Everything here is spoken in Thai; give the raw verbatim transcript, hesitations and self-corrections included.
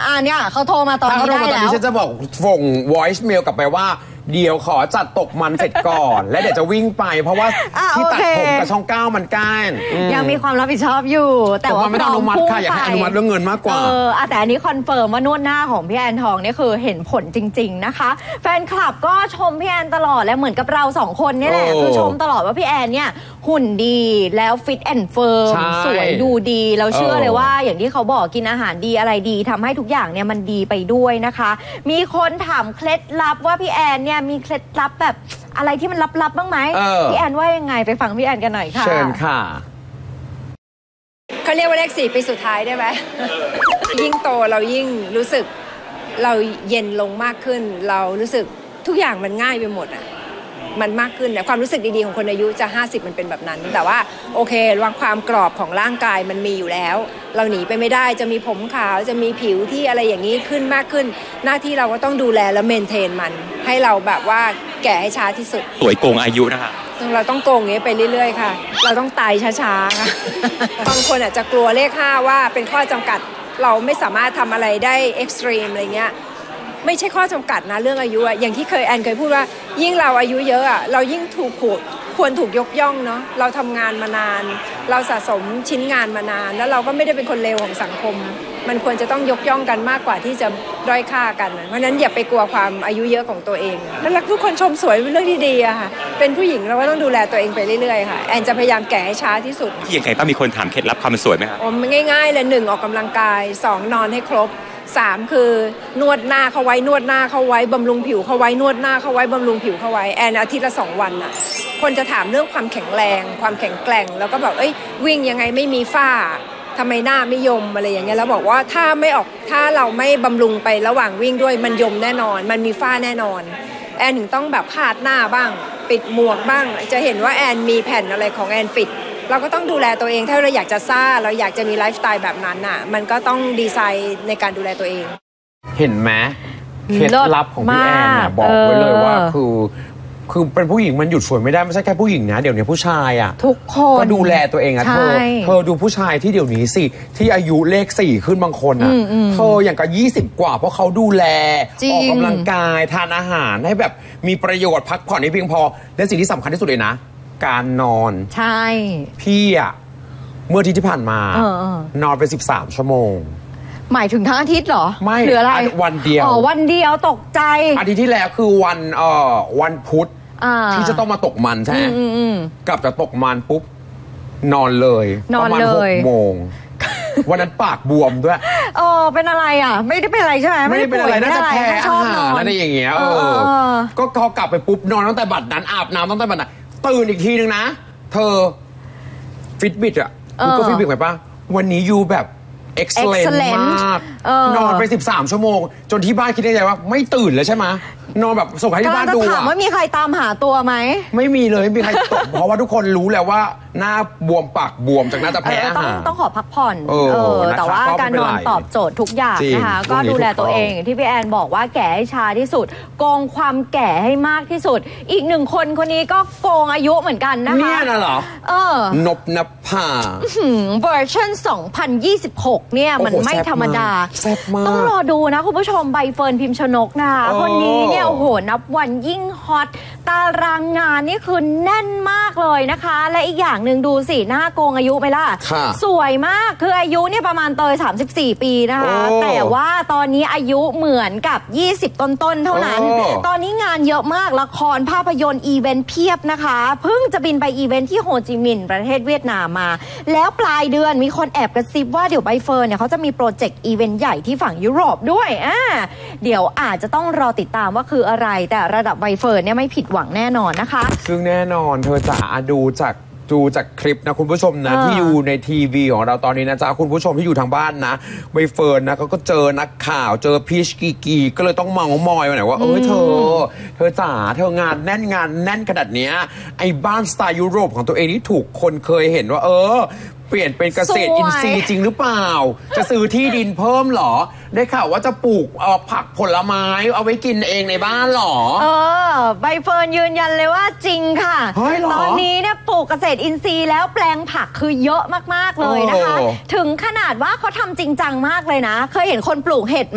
อ่าเนี่ยเขาโทรมาตอนนี้ได้แล้วถ้าเขาโทรมาตอนนี้ฉันจะบอกส่ง voice mail กลับไปว่าเดี๋ยวขอจัดตกมันเสร็จก่อน และเดี๋ยวจะวิ่งไปเพราะว่าที่ตัดผมกับช่องเก้ามันใกล้ยังมีความรับผิดชอบอยู่แต่ว่าไม่ต้องอนุมัติค่ะอยากให้อนุมัติเรื่องเงินมากกว่าเออแต่อันนี้คอนเฟิร์มว่านวดหน้าของพี่แอนทองนี่คือเห็นผลจริงๆนะคะแฟนคลับก็ชมพี่แอนตลอดและเหมือนกับเราสองคนนี่แหละคือชมตลอดว่าพี่แอนเนี่ยหุ่นดีแล้วฟิตแอนด์เฟิร์มสวยดูดีเราเชื่อเลยว่าอย่างที่เขาบอกกินอาหารดีอะไรดีทำให้ทุกอย่างเนี่ยมันดีไปด้วยนะคะมีคนถามเคล็ดลับว่าพี่แอนเนี่ยมีเคล็ดลับแบบอะไรที่มันลับๆบ้างไหมพี่แอนว่ายังไงไปฟังพี่แอนกันหน่อยค่ะเชิญค่ะเขาเรียกว่าเลขสี่ปีสุดท้ายได้ไหมยิ่งโตเรายิ่งรู้สึกเราเย็นลงมากขึ้นเรารู้สึกทุกอย่างมันง่ายไปหมดอ่ะมันมากขึ้นแต่ความรู้สึกดีๆของคนอายุจะห้าสิบมันเป็นแบบนั้นแต่ว่าโอเควางความกรอบของร่างกายมันมีอยู่แล้วเราหนีไปไม่ได้จะมีผมขาวจะมีผิวที่อะไรอย่างนี้ขึ้นมากขึ้นหน้าที่เราก็ต้องดูแลและเมนเทนมันให้เราแบบว่าแก่ให้ช้าที่สุดสวยโกงอายุนะคะเราต้องโกงอย่างนี้ไปเรื่อยๆค่ะเราต้องตายช้าๆค่ะบางคนอาจจะกลัวเลขห้าว่าเป็นข้อจำกัดเราไม่สามารถทำอะไรได้เอ็กซ์ตรีมอะไรเงี้ยไม่ใช่ข้อจำกัดนะเรื่องอายุอะอย่างที่เคยแอนเคยพูดว่ายิ่งเราอายุเยอะอะเรายิ่งถูกควรถูกยกย่องเนาะเราทำงานมานานเราสะสมชิ้นงานมานานแล้วเราก็ไม่ได้เป็นคนเลวของสังคมมันควรจะต้องยกย่องกันมากกว่าที่จะด้อยค่ากันเพราะนั้นอย่าไปกลัวความอายุเยอะของตัวเองแล้วรักทุกคนชมสวยเป็นเรื่องที่ดีอะค่ะเป็นผู้หญิงเราก็ต้องดูแลตัวเองไปเรื่อยๆค่ะแอนจะพยายามแก่ให้ช้าที่สุดที่ยังไงป้ามีคนถามเคล็ดลับความสวยไหมคะอ๋อง่ายๆเลยหนึ่งออกกำลังกายสองนอนให้ครบสามคือนวดหน้าเขาไว้นวดหน้าเขาไว้บำรุงผิวเขาไว้นวดหน้าเขาไว้บำรุงผิวเขาไว้แอนอาทิตย์ละสองวันน่ะคนจะถามเรื่องความแข็งแรงความแข็งแกร่งแล้วก็แบบเอ้ยวิ่งยังไงไม่มีฝ้าทำไมหน้าไม่ยมอะไรอย่างเงี้ยแล้วบอกว่าถ้าไม่ออกถ้าเราไม่บำรุงไประหว่างวิ่งด้วยมันยมแน่นอนมันมีฝ้าแน่นอนแอนถึงต้องแบบคาดหน้าบ้างปิดหมวกบ้างจะเห็นว่าแอนมีแผ่นอะไรของแอนปิดเราก็ต้องดูแลตัวเองถ้าเราอยากจะซ่าเราอยากจะมีไลฟ์สไตล์แบบนั้นน่ะมันก็ต้องดีไซน์ในการดูแลตัวเองเห็นไหมเคล็ดลับของพี่แอนเนี่ยบอกไว้เลยว่าคือคือเป็นผู้หญิงมันหยุดสวยไม่ได้ไม่ใช่แค่ผู้หญิงนะเดี๋ยวนี้ผู้ชายอ่ะทุกคนก็ดูแลตัวเองอ่ะเธอเธอดูผู้ชายที่เดี๋ยวนี้สิที่อายุเลขสี่ขึ้นบางคนอ่ะเธออย่างกับยี่สิบกว่าเพราะเขาดูแลออกกำลังกายทานอาหารให้แบบมีประโยชน์พักผ่อนให้เพียงพอและสิ่งที่สำคัญที่สุดเลยนะการนอนใช่พี่อ่ะเมื่ออาทิตย์ที่ผ่านมานอนไปสิบสามชั่วโมงหมายถึงทั้งอาทิตย์เหรอไม่หรืออะไรวันเดียวอ๋อวันเดียวตกใจอาทิตย์ที่แล้วคือวันเอ่อวันพุธที่จะต้องมาตกมันใช่ไหมกลับจากตกมันปุ๊บนอนเลยประมาณหกโมงวันนั้นปากบวมด้วยเออเป็นอะไรอ่ะไม่ได้เป็นอะไรใช่ไหมไม่ได้เป็นอะไรน่าจะแพ้อาหารอะไรอย่างเงี้ยเออก็เขากลับไปปุ๊บนอนตั้งแต่บัดนั้นอาบน้ำตั้งแต่บัดนั้นตื่นอีกทีนึงนะเธอฟิตบิทอ่ะก็ฟิตบิทไหมป่ะวันนี้ยูแบบexcellent มากนอนไปสิบสามชั่วโมงจนที่บ้านคิดในใจว่าไม่ตื่นเลยใช่ไหมนอนแบบส่งให้ที่บ้านดูอะถามว่ามีใครตามหาตัวไหมไม่มีเลยไม่มีใครตกเพราะว่าทุกคนรู้แล้วว่าหน้าบวมปากบวมจากหน้าจะแพ้อาหารต้องขอพักผ่อนเออแต่ว่าการนอนตอบโจทย์ทุกอย่างนะคะก็ดูแลตัวเองที่พี่แอนบอกว่าแก่ให้ช้าที่สุดโกงความแก่ให้มากที่สุดอีกหนึ่งคนคนนี้ก็โกงอายุเหมือนกันนะคะเนี่ยน่ะเหรอเออนบนภาเวอร์ชันสองพันยี่สิบหกเนี่ยมันไม่ธรรมดาต้องรอดูนะคุณผู้ชมใบเฟิร์นพิมพ์ชนกนะคะคนนี้เนี่ยโอ้โหนับวันยิ่งฮอตตารางงานนี่คือแน่นมากเลยนะคะและอีกอย่างหนึ่งดูสิหน้าโกงอายุไหมล่ะสวยมากคืออายุเนี่ยประมาณเตยสามสิบสี่ปีนะคะแต่ว่าตอนนี้อายุเหมือนกับยี่สิบต้นๆเท่านั้นตอนนี้งานเยอะมากละครภาพยนตร์อีเวนต์เพียบนะคะเพิ่งจะบินไปอีเวนต์ที่โฮจิมินห์ประเทศเวียดนามมาแล้วปลายเดือนมีคนแอบกระซิบว่าเดี๋ยวใบเฟิร์นเนี่ยเขาจะมีโปรเจกต์อีเวนต์ใหญ่ที่ฝั่งยุโรปด้วยอ่าเดี๋ยวอาจจะต้องรอติดตามว่าคืออะไรแต่ระดับใบเฟิร์นเนี่ยไม่ผิดหวังแน่นอนนะคะซึ่งแน่นอนเธอจ๋าดูจากดูจากคลิปนะคุณผู้ชมนะที่อยู่ในทีวีของเราตอนนี้นะจ๊ะคุณผู้ชมที่อยู่ทางบ้านนะใบเฟิร์นนะเขาก็เจอนักข่าวเจอพีชกีกีก็เลยต้องเมามอยมาหน่อยว่าเอ้ยเธอเธอจ๋าเธองานแน่นงานแน่นขนาดเนี้ยไอ้บ้านสไตล์ยุโรปของตัวเองนี่ถูกคนเคยเห็นว่าเออเปลี่ยนเป็นเกษตรอินทรีย์จริงหรือเปล่าจะซื้อที่ดินเพิ่มหรอได้ข่าวว่าจะปลูกผักผลไม้เอาไว้กินเองในบ้านหรอเออใบเฟิร์นยืนยันเลยว่าจริงค่ะตอนนี้เนี่ยปลูกเกษตรอินทรีย์แล้วแปลงผักคือเยอะมากๆเลยนะคะถึงขนาดว่าเขาทำจริงจังมากเลยนะเคยเห็นคนปลูกเห็ดไหม